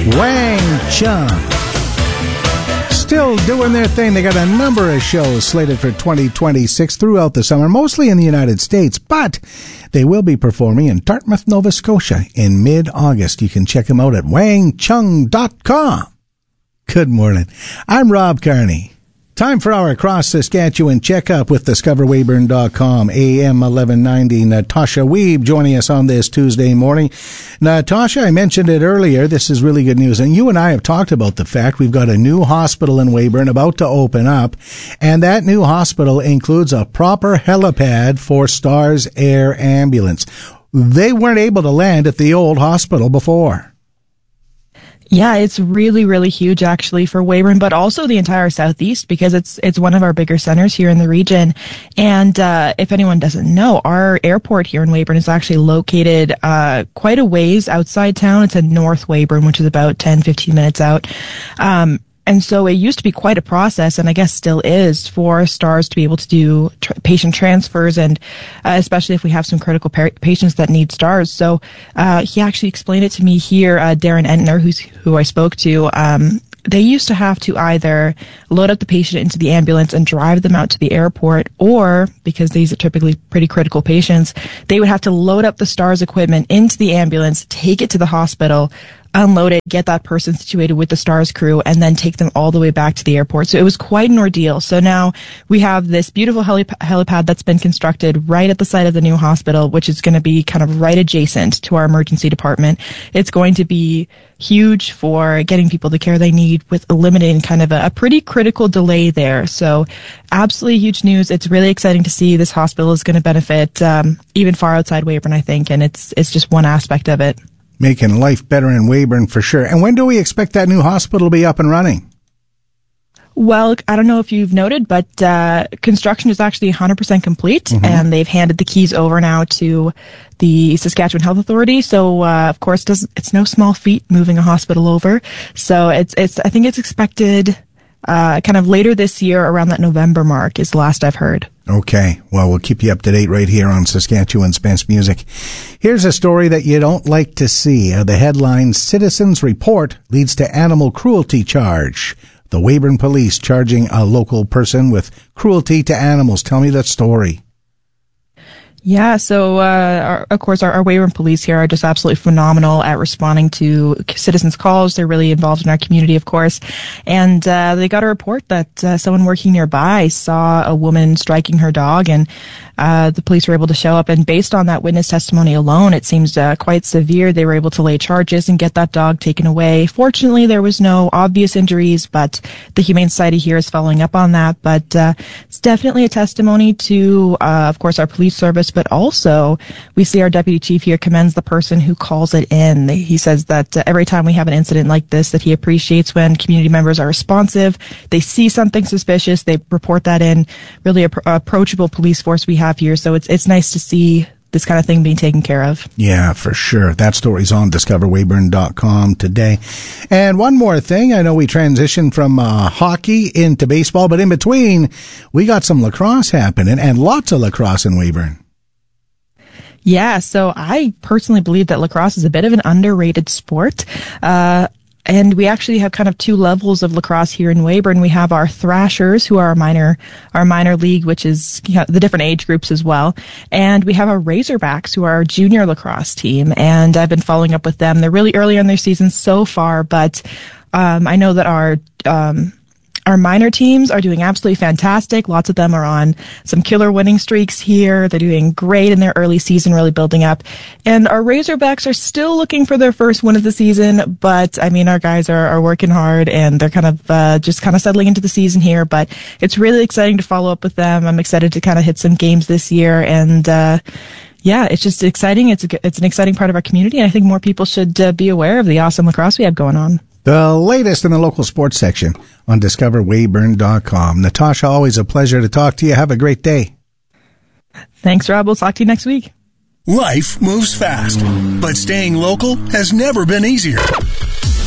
Wang Chung. Still doing their thing. They got a number of shows slated for 2026 throughout the summer, mostly in the United States, but they will be performing in Dartmouth, Nova Scotia in mid-August. You can check them out at wangchung.com. Good morning. I'm Rob Carney. Time for our Across Saskatchewan checkup with DiscoverWeyburn.com. AM 1190. Natasha Wiebe joining us on this Tuesday morning. Natasha, I mentioned it earlier. This is really good news. And you and I have talked about the fact we've got a new hospital in Weyburn about to open up. And that new hospital includes a proper helipad for Stars Air Ambulance. They weren't able to land at the old hospital before. Yeah, it's really, really huge actually for Weyburn, but also the entire Southeast because it's one of our bigger centers here in the region. And if anyone doesn't know, our airport here in Weyburn is actually located quite a ways outside town. It's in North Weyburn, which is about 10, 15 minutes out. And so it used to be quite a process, and I guess still is, for Stars to be able to do patient transfers, and especially if we have some critical patients that need Stars. So he actually explained it to me here, Darren Entner, who I spoke to. They used to have to either load up the patient into the ambulance and drive them out to the airport, or, because these are typically pretty critical patients, they would have to load up the Stars equipment into the ambulance, take it to the hospital, unload it, get that person situated with the Stars crew, and then take them all the way back to the airport. So it was quite an ordeal. So now we have this beautiful helipad that's been constructed right at the site of the new hospital, which is going to be kind of right adjacent to our emergency department. It's going to be huge for getting people the care they need, with eliminating kind of a pretty critical delay there. So absolutely huge news. It's really exciting to see. This hospital is going to benefit even far outside Weyburn, I think, and it's just one aspect of it. Making life better in Weyburn for sure. And when do we expect that new hospital to be up and running? Well, I don't know if you've noted, but construction is actually 100% complete, and they've handed the keys over now to the Saskatchewan Health Authority. So, of course, it's no small feat moving a hospital over. So I think it's expected kind of later this year, around that November mark is the last I've heard. Okay. Well, we'll keep you up to date right here on Saskatchewan's Best Music. Here's a story that you don't like to see. The headline, Citizens Report Leads to Animal Cruelty Charge. The Weyburn Police charging a local person with cruelty to animals. Tell me that story. Yeah, so of course our Weyburn Police here are just absolutely phenomenal at responding to citizens' calls. They're really involved in our community, of course. And they got a report that someone working nearby saw a woman striking her dog, and the police were able to show up. And based on that witness testimony alone, it seems quite severe. They were able to lay charges and get that dog taken away. Fortunately, there was no obvious injuries, but the Humane Society here is following up on that. But it's definitely a testimony to, of course, our police service, but also we see our deputy chief here commends the person who calls it in. He says that every time we have an incident like this, that he appreciates when community members are responsive. They see something suspicious, they report that in. Really approachable police force we have here. So it's nice to see this kind of thing being taken care of. Yeah, for sure. That story's on DiscoverWeyburn.com today. And one more thing. I know we transitioned from hockey into baseball, but in between, we got some lacrosse happening, and lots of lacrosse in Weyburn. Yeah, so I personally believe that lacrosse is a bit of an underrated sport. And we actually have kind of two levels of lacrosse here in Weyburn. We have our Thrashers, who are our minor league, which is the different age groups as well. And we have our Razorbacks, who are our junior lacrosse team. And I've been following up with them. They're really early on their season so far, but I know that our minor teams are doing absolutely fantastic. Lots of them are on some killer winning streaks here. They're doing great in their early season, really building up. And our Razorbacks are still looking for their first win of the season, but I mean, our guys are working hard, and they're kind of just kind of settling into the season here. But it's really exciting to follow up with them. I'm excited to kind of hit some games this year, and yeah, it's just exciting. It's an exciting part of our community, and I think more people should be aware of the awesome lacrosse we have going on. The latest in the local sports section on DiscoverWeyburn.com. Natasha, always a pleasure to talk to you. Have a great day. Thanks, Rob. We'll talk to you next week. Life moves fast, but staying local has never been easier.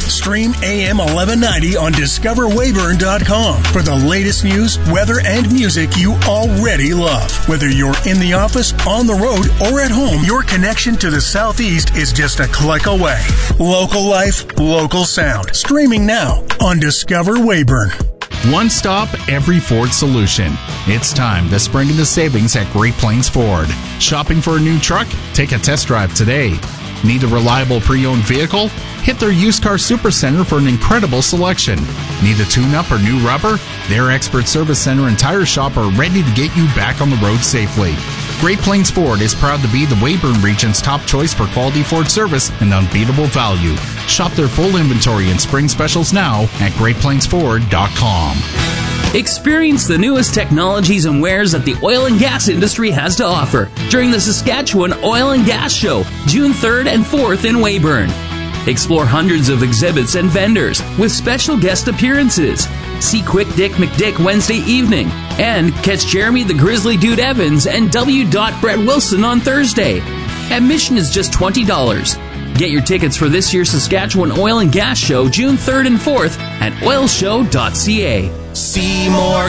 Stream AM 1190 on DiscoverWayburn.com for the latest news, weather, and music you already love. Whether you're in the office, on the road, or at home, your connection to the Southeast is just a click away. Local life, local sound. Streaming now on Discover Wayburn. One stop, every Ford solution. It's time to spring into savings at Great Plains Ford. Shopping for a new truck? Take a test drive today. Need a reliable pre-owned vehicle? Hit their used car supercenter for an incredible selection. Need a tune-up or new rubber? Their expert service center and tire shop are ready to get you back on the road safely. Great Plains Ford is proud to be the Wayburn region's top choice for quality Ford service and unbeatable value. Shop their full inventory and spring specials now at GreatPlainsFord.com. Experience the newest technologies and wares that the oil and gas industry has to offer during the Saskatchewan Oil and Gas Show, June 3rd and 4th in Wayburn. Explore hundreds of exhibits and vendors with special guest appearances. See Quick Dick McDick Wednesday evening and catch Jeremy the Grizzly Dude Evans and W. Brett Wilson on Thursday. Admission is just $20. Get your tickets for this year's Saskatchewan Oil and Gas Show, June 3rd and 4th at oilshow.ca. Seymour,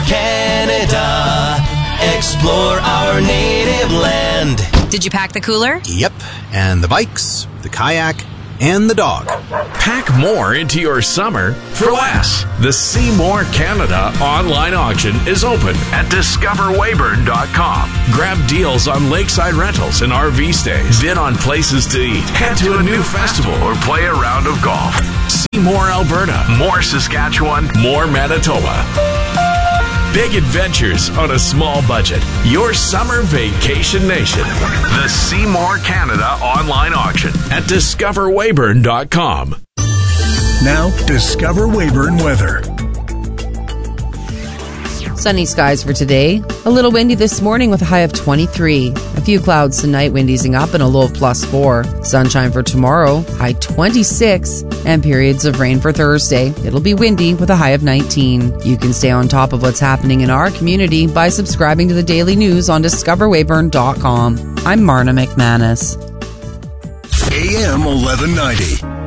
Canada. Explore our native land. Did you pack the cooler? Yep, and the bikes, the kayak, and the dog. Pack more into your summer for less. The Seymour Canada online auction is open at discoverwayburn.com. Grab deals on lakeside rentals and RV stays. Bid on places to eat. Head to a new festival or play a round of golf. Seymour, Alberta. More Saskatchewan. More Manitoba. Big adventures on a small budget. Your summer vacation nation. The Seymour Canada online auction at discoverwayburn.com. Now, Discover Wayburn weather. Sunny skies for today. A little windy this morning with a high of 23. A few clouds tonight, wind easing up and a low of +4. Sunshine for tomorrow, high 26. And periods of rain for Thursday. It'll be windy with a high of 19. You can stay on top of what's happening in our community by subscribing to the daily news on discoverwayburn.com. I'm Marna McManus. AM 1190.